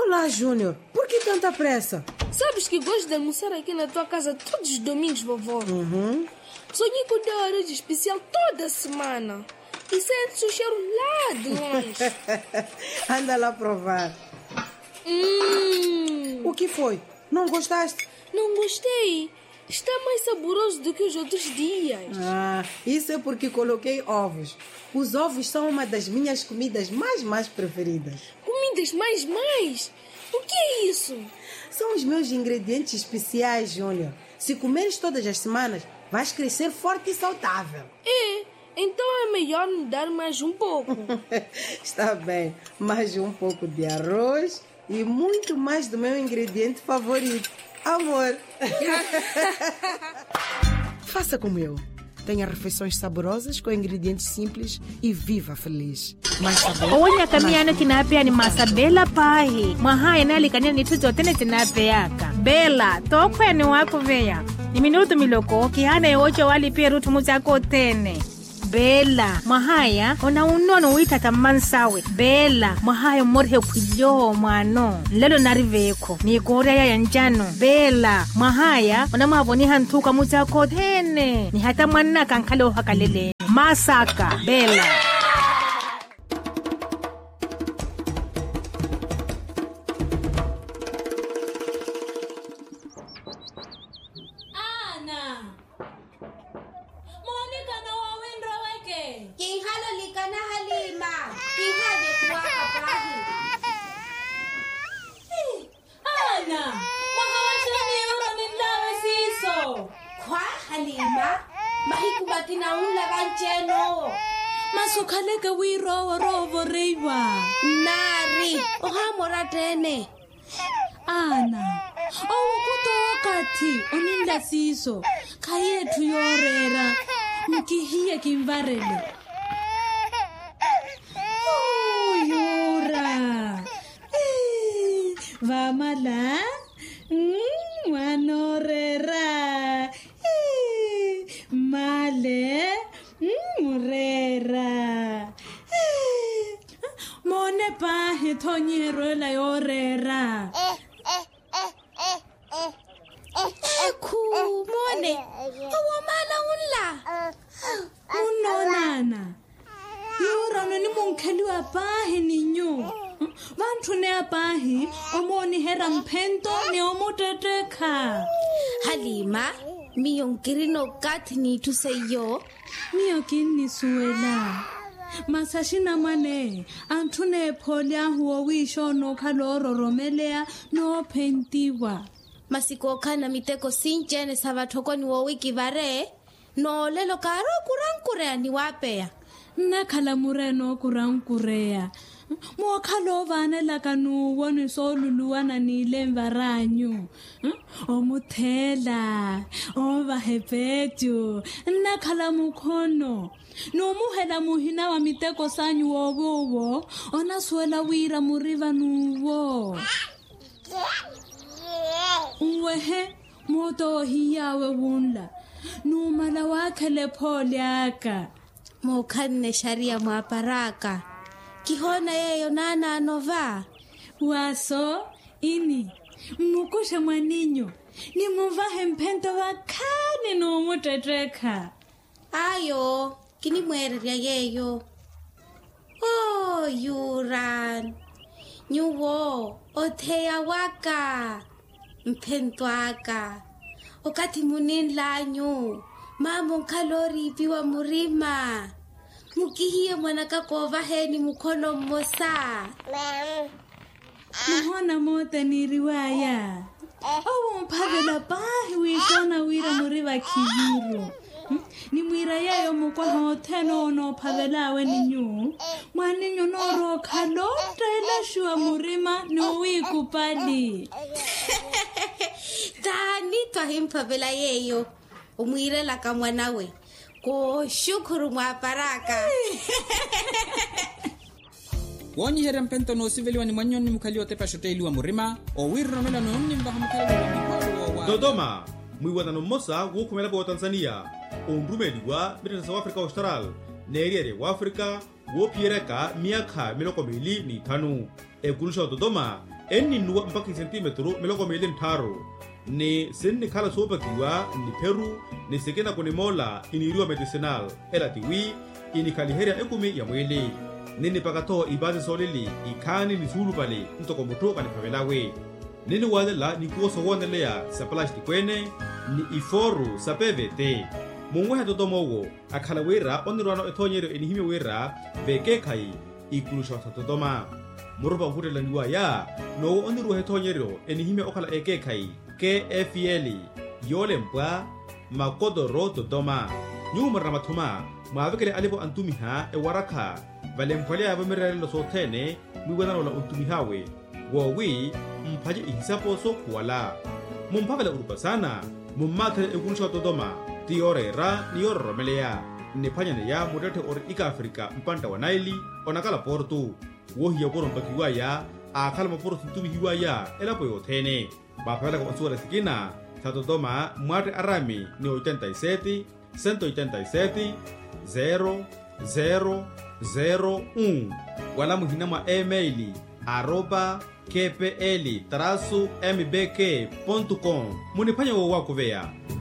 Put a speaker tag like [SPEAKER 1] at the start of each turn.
[SPEAKER 1] Olá, Júnior. Por que tanta pressa?
[SPEAKER 2] Sabes que gosto de almoçar aqui na tua casa todos os domingos, vovó? Sonhei com o teu arroz especial toda semana. E sente o cheiro lá de longe.
[SPEAKER 1] Anda lá provar. O que foi? Não gostaste?
[SPEAKER 2] Não gostei. Está mais saboroso do que os outros dias.
[SPEAKER 1] Isso é porque coloquei ovos. Os ovos são uma das minhas comidas mais preferidas.
[SPEAKER 2] Comidas mais? O que é isso?
[SPEAKER 1] São os meus ingredientes especiais, Júnior. Se comeres todas as semanas, vais crescer forte e saudável.
[SPEAKER 2] Então é melhor me dar mais um pouco.
[SPEAKER 1] Está bem. Mais um pouco de arroz e muito mais do meu ingrediente favorito. Amor. Faça como eu. Tenha refeições saborosas com ingredientes simples e viva feliz. Mais sabor.
[SPEAKER 3] Olha caminhando tinapea ni masabela pahi. Mahaya nali kanya ni tuzo tene tinapea. Bela, tokwe ni wako veya. Ni minuto miloko kihana yoche wali pia rutu muzako tene. Bela, mahaya ona unono wita tamansawe. Bela, mahaya morhe kwijo mwano. Lelo nariveko. Ni korea ya njano. Bela, mahaya ona maboni hantuka muzako tene. Ni hata mwana kankalo hakalele. Masaka, Bela.
[SPEAKER 4] Halima, mahikubatina unla gancheno.
[SPEAKER 5] Masukhaleke wirowo reiwa.
[SPEAKER 4] Nari, ohamora tene.
[SPEAKER 5] Ana, owakuto wakati oninda siso. Kayetu yorera, mkihiye kimvarele. Yora. Vamala. Wanorera. Male. Murera. Mone pahe tonyero la yorera.
[SPEAKER 4] Mone. Awamala unla.
[SPEAKER 5] Unonana. Yora ni munkeliwa pahe ninyo. Vantu ne apahi omoni hera mpento ne omoteteka.
[SPEAKER 4] Halima, miyonkirino katni tuseyo.
[SPEAKER 5] Miyokini suela. Masashina mane antune polya huo wisho no kaloro romelea no pentiwa.
[SPEAKER 4] Masiko kana miteko sinchene sabatoko ni wo wiki vare. No lelo karo kurankurea ni wapea.
[SPEAKER 5] Nakhala mureno kurankurea. Mokhalo vana la kanu woni soluluana ni lemvaranyu. Omuthela, ovahepetu, nakhala mukhono. No muhela muhina wa miteko sanyu wowo, ona suela wira muriva nuwo. Uwehe, moto hiyawe wunla. Numala wakele polyaka.
[SPEAKER 4] Mokhanne sharia mwaparaka. Kihona yeyo nana anova.
[SPEAKER 5] Waso, ini. Mukushe mwaninyo. Ni muvahe mpento wakane no mutetreka.
[SPEAKER 4] Ayo, kini mwereria yeyo. Oh, yuran. Nyuwo, oteya waka. Mpento waka. Okati muninla nyu. Mamo kalori piwa murima. Mukihiye mwanaka kova heni mukono mmosa.
[SPEAKER 5] Muhona mota ni riwaya. Owo mpavela pahi wishona wira muriva kiviro. Ni mwira yayo mukwa hoteno no pavelawe ninyu. Mwaninyo noro kalota elashua murima no wikupali.
[SPEAKER 4] Tani twahimpavela yeyo. Umwire laka mwanawe. Ko shukuru mwaparaka.
[SPEAKER 6] Wonyi hera mpento no siveli wani mwanyoni mukali otepa shoteli wa murima o wirro mela no nni mbaha mukali wa mipalo wa
[SPEAKER 7] Dodoma mwiwata no mosa wokumela kwa Tanzania ondrumedi wa British South Africa Austral neriere wa Africa wo piereka miaka miloko mili ni tanu ekulusha Dodoma eni nuwa mpaka sentimetro miloko milin tharu ni sinni khala sopakiwa ni peru ni sekena kuni mola iniriwa medicinal ela tiwi ini kaliheria ekumi ya mwili nini pakato ibazi solili ikani ni zulu pali ntoko mutu kanipavelawe nini wadela ni kuoso wonelea sa plastic kwene ni iforu sa PVT mungwe hatotomowo akhala wera onirwano ethonyero enihime wera veke kai ikulusha satotoma muruba hutela niwa ya no onirwa ethonyero enihime okhala eke kai KFL yole mpwa makodoro totoma nyuma ramathuma mwavekele alipo antumiha ewaraka valempwalea vamiralelo sothene mwiwananola untumihawe wowi mphaje ihisaposo kuwala mumphavela urupa sana mummathele ekulusha totoma tiyorera niyororomeleya niphanyane ya mutete ori ika Afrika mpanta wa Naili onakala portu wohiya korompakiwaya akhala maporo sintumihiwaya elapo yothene baphavela kwa onsuwala sikina sa totoma mwate arami ni 87 187 0001 wala muhina mwa emaili @kpl-mbk.com muniphanya wo wakuveya